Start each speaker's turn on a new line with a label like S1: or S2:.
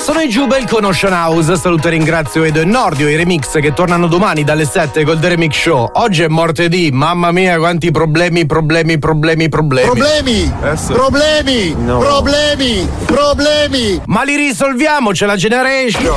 S1: Sono i Jubel con Ocean House. Saluto e ringrazio Edo e Nordio, i remix che tornano domani dalle 7 col The Remix Show. Oggi è martedì, mamma mia quanti problemi.
S2: Problemi!
S1: Ma li risolviamo, c'è la Generation.